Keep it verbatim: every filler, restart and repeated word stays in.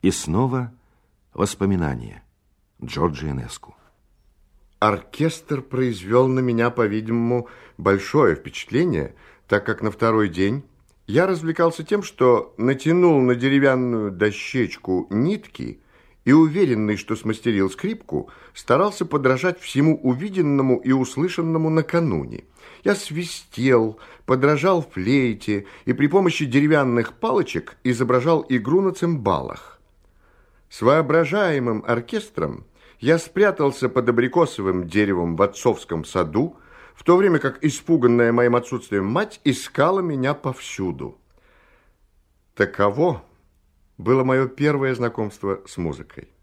И снова воспоминания. Джорджо Энеску. Оркестр произвел на меня, по-видимому, большое впечатление, так как на второй день я развлекался тем, что натянул на деревянную дощечку нитки и, уверенный, что смастерил скрипку, старался подражать всему увиденному и услышанному накануне. Я свистел, подражал флейте и при помощи деревянных палочек изображал игру на цимбалах. С воображаемым оркестром я спрятался под абрикосовым деревом в отцовском саду, в то время как испуганная моим отсутствием мать искала меня повсюду. Таково было мое первое знакомство с музыкой.